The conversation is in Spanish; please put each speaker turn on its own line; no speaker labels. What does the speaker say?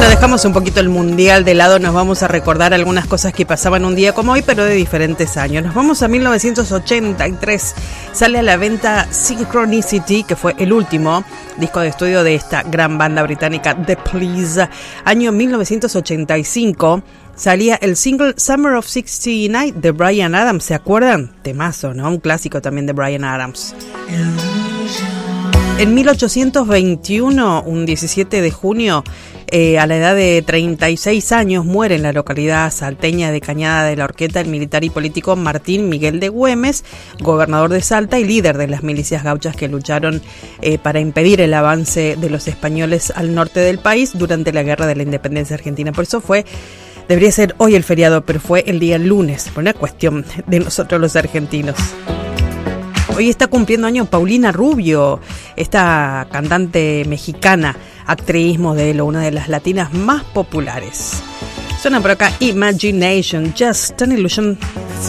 Bueno, dejamos un poquito el mundial de lado, nos vamos a recordar algunas cosas que pasaban un día como hoy, pero de diferentes años. Nos vamos a 1983, sale a la venta Synchronicity, que fue el último disco de estudio de esta gran banda británica The Police. Año 1985, salía el single Summer of '69 de Bryan Adams, ¿se acuerdan? Temazo, ¿no? Un clásico también de Bryan Adams. En 1821, un 17 de junio, a la edad de 36 años, muere en la localidad salteña de Cañada de la Horqueta el militar y político Martín Miguel de Güemes, gobernador de Salta y líder de las milicias gauchas que lucharon para impedir el avance de los españoles al norte del país durante la Guerra de la Independencia Argentina. Por eso debería ser hoy el feriado, pero fue el día lunes, por una cuestión de nosotros los argentinos. Hoy está cumpliendo años Paulina Rubio, esta cantante mexicana, actriz, modelo, una de las latinas más populares. Suena por acá Imagination, Just an Illusion.